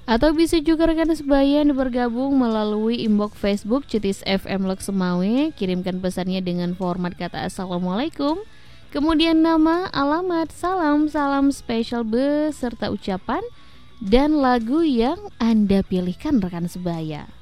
Atau bisa juga rekan sebaya yang bergabung melalui inbox Facebook Cetis FM Lok Semawe. Kirimkan pesannya dengan format kata Assalamualaikum, kemudian nama, alamat, salam spesial beserta ucapan dan lagu yang Anda pilihkan rekan sebaya.